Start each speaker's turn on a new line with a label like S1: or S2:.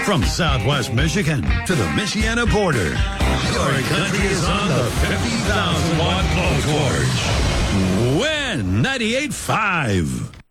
S1: From Southwest Michigan to the Michiana border, your country is on the 50,000 watt Blowtorch. Win 98.5.